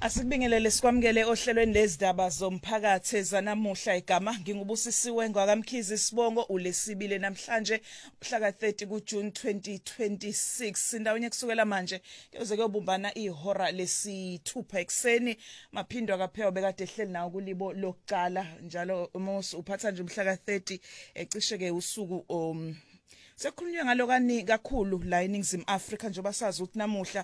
Asikubingelele sikwamukele ohlelweni lezindaba zomphakathi zanamuhla igama ngingubusisiwe ngwakamkhizi Sibongo ulesibile namhlanje mhla ka30 kuJune 2026 indawonye kusukela manje kuze kuyobumbana ihora lesi6 ekseni maphindwa kapheo bekade ehleli nawo kulibo lokuqala njalo uMosi uphatha nje mhla ka30 ecishe ke usuku Sekukhulunywa ngalokani kakhulu la eNingizimu Afrika njengoba sazi ukuthi namuhla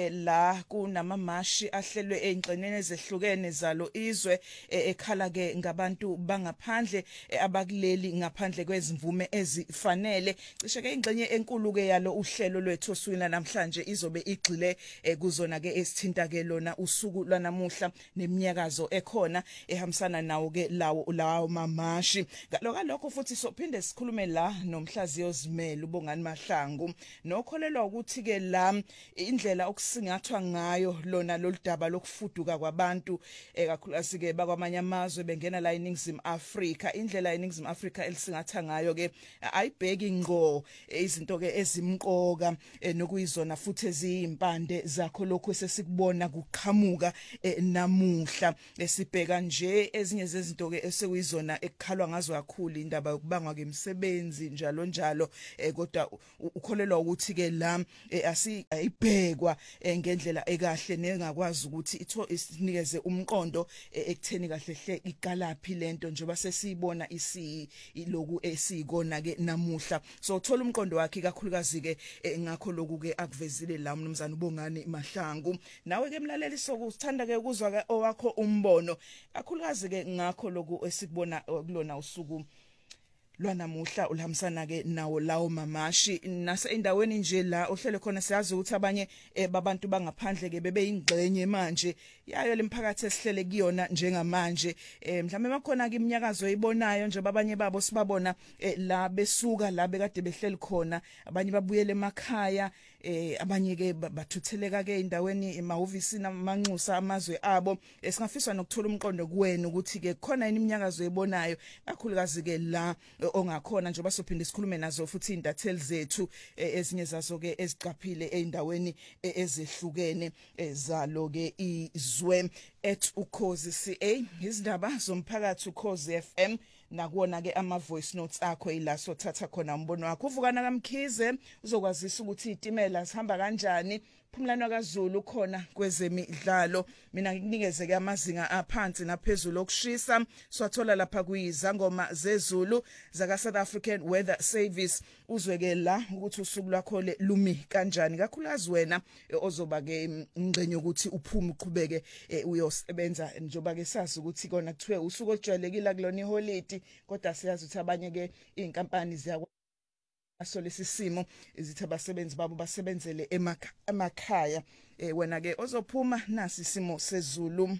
la kunamamashi ahlelwe ezingxenyeni ezehlukene zalo izwe ekhala ke ngabantu bangaphandle abakuleli ngaphandle kwezimvume ezifanele cishe ke ingxenye enkulu ke yalo uhlelo lwethu osukwini namhlanje izobe igxile kuzona ke esithinta ke lona usuku lwanamuhla neminyakazo ekhona ehambisana nawo ke lawo mamashi ngalokho futhi sophinde sikhulume la nomhlaziyo ubongani Mahlangu nokholelwa ukuthi ke la indlela okusingathwa ngayo lona loludaba lokufuduka kwabantu kakhulukazi ke bakwamanye amazwe bengena la eNingizimu Afrika indlela eNingizimu Afrika elisingatha ngayo ke ayibheki ngqo izinto ke ezimqoka nokuyizona futhi eziyimpande zakho lokho sesikubona kuqhamuka namuhla esibheka nje ezinye zezinto ke esekuyizona ekukhalwa ngazo kakhulu indaba yokubangwa kwemisebenzi njalo kodwa ukholelwa ukuthi ke la asibhekwa ngendlela ekahle nengakwazi ukuthi isinikeze umqondo ekutheni kahle hle iqalaphi lento njengoba sesiyibona iloku esikona ke namuhla so uthola umqondo wakhe kakhulukazi ke ngakho lokhu ke akuvezile la umnumzana ubongani Mahlangu nawe ke mlaleli sokuthanda ke ukuzwa ke owakho umbono kakhulukazi ke ngakho lokhu esikubona kulona usuku lwanamuhla ulhamsana ke nawo lawo mamashi nase endaweni nje la ohlele khona siyazi ukuthi abanye babantu bangaphandle ke bebe ingxenye manje yayo lemphakathi esihlele kuyona njengamanje mhlawumbe makhona ke iminyakazo eyibonayo nje abanye babo sibabona la besuka la bekade behleli khona abanye babuyele emakhaya abanye ke bathutheleka ke endaweni emahhovisi namanxusa amazwe abo singafiswa nokuthola umqondo kuwena ukuthi ke khona iminyakazo eyibonayo kakhulukazi ke la ongakhona njengoba sophinde sikhulume nazo futhi indatheli zethu ezinye zazo ke eziqaphile eindaweni ezehlukene zalo ke izwe @ukhozi CA izindaba zomphakathi ukhozi FM nakuona ke ama voice notes akho ilaso thatha khona umbono wakho uvukana kaMkhize uzokwazisa ukuthi itimela sihamba kanjani Phumlano kaZulu khona kwezemidlalo mina ngikunikeze ke amazinga aphansi naphezulu okushisa swathola lapha kuyizangoma zezulu zaka South African Weather Service uzweke la ukuthi usuku lwakho lumi kanjani kakhulukazi wena ozoba ke ingxenye ukuthi uphume uqhubeke uyosebenza njoba ke sazi ukuthi kona kuthiwe usuku olujwayelekile kulona iholiday kodwa siyazi ukuthi abanye ke inkampani ziyakwa asolesi simo izithi abasebenzi babo basebenzele emakhaya wena ke ozophuma nasi isimo sezulu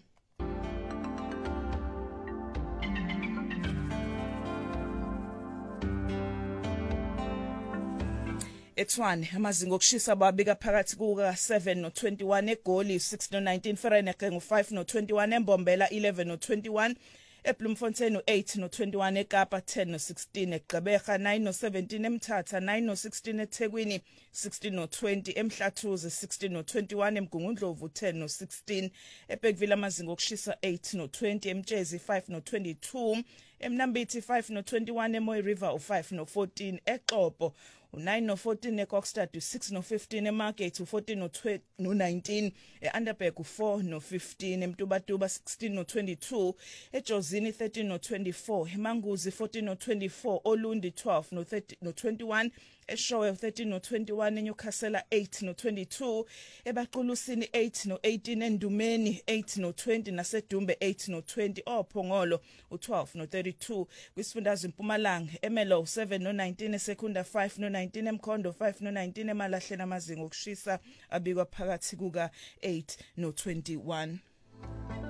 eTshwane amazinga okushisa babika phakathi kuka 7 no21 eGoli 6 no19 Vereeniging ngo5 no21 eMbombela 11 no21 eBloemfontein 8 no21 eKapa 10 no16 eGqeberha 9 no17 eMthatha 9 no16 eThekwini 16 no20 eMhlathuze 16 no21 eMgungundlovu 10 no16 eBergville amazinga okushisa 8 no20 eMtshezi 5 no22 eMnambithi 5 no21 eMoy River u5 no14 eXhopo u9 no14 eKokstad u6 no15 eMarket u14 no19 eUnderberg u4 no15 eMtubatuba 16 no22 eJozini 13 no24 eManguzi 14 no24 Olundi 12 no21 eShowe 13 no21 eNewcastle 8 no22 eBaqulusini 8 no18 eNdumeni 8 no20 naseDumbe 8 no20 oPhongolo u12 no32 kwisifundazwe eMpumalanga eMelo 7 no19 eSekunda 5 no19 eMkhondo 5 no19 eMalahleni amazinga okushisa abikwa phakathi kuka 8 no21